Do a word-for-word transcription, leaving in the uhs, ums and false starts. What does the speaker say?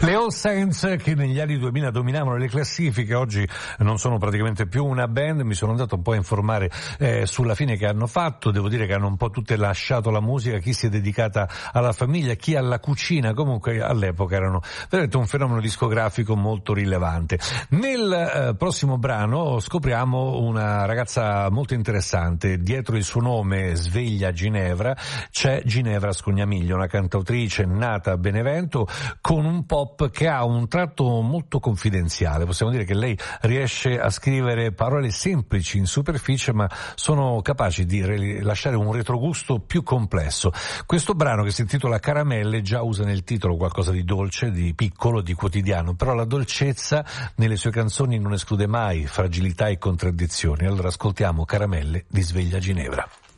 Le All Saints, che negli anni duemila dominavano le classifiche, oggi non sono praticamente più una band. Mi sono andato un po' a informare eh, sulla fine che hanno fatto. Devo dire che hanno un po' tutte lasciato la musica, chi si è dedicata alla famiglia, chi alla cucina. Comunque all'epoca erano veramente un fenomeno discografico molto rilevante. Nel eh, prossimo brano scopriamo una ragazza molto interessante. Dietro il suo nome, Sveglia Ginevra, c'è Ginevra Scognamiglio, una cantautrice nata a Benevento con un pop che ha un tratto molto confidenziale. Possiamo dire che lei riesce a scrivere parole semplici in superficie, ma sono capaci di lasciare un retrogusto più complesso. Questo brano, che si intitola Caramelle, già usa nel titolo qualcosa di dolce, di piccolo, di quotidiano, però la dolcezza nelle sue canzoni non esclude mai fragilità e contraddizioni. Allora ascoltiamo Caramelle di Sveglia Ginevra.